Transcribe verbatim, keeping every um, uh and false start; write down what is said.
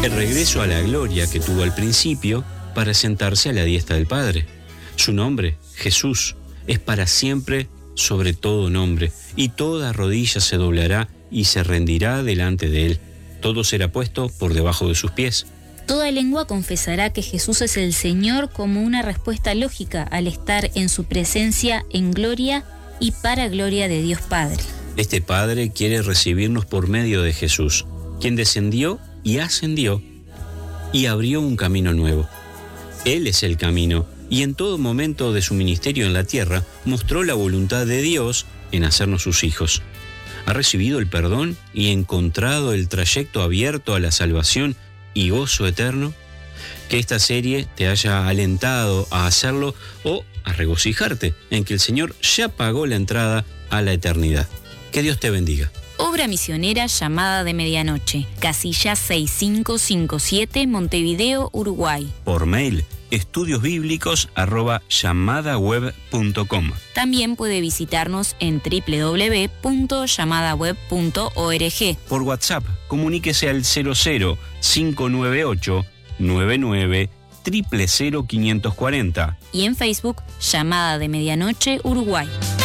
El regreso a la gloria que tuvo al principio para sentarse a la diestra del Padre. Su nombre, Jesús, es para siempre sobre todo nombre, y toda rodilla se doblará y se rendirá delante de él. Todo será puesto por debajo de sus pies. Toda lengua confesará que Jesús es el Señor como una respuesta lógica al estar en su presencia en gloria y para gloria de Dios Padre. Este Padre quiere recibirnos por medio de Jesús, quien descendió y ascendió y abrió un camino nuevo. Él es el camino, y en todo momento de su ministerio en la tierra mostró la voluntad de Dios en hacernos sus hijos. ¿Ha recibido el perdón y encontrado el trayecto abierto a la salvación y gozo eterno? Que esta serie te haya alentado a hacerlo o a regocijarte en que el Señor ya pagó la entrada a la eternidad. Que Dios te bendiga. Obra misionera Llamada de Medianoche, casilla seis cinco cinco siete, Montevideo, Uruguay. Por mail, estudiosbíblicos arroba llamadaweb punto com. También puede visitarnos en doble u doble u doble u punto llamadaweb punto org. Por WhatsApp, comuníquese al cero cero cinco nueve ocho nueve nueve cero cero cero cinco cuatro cero. Y en Facebook, Llamada de Medianoche, Uruguay.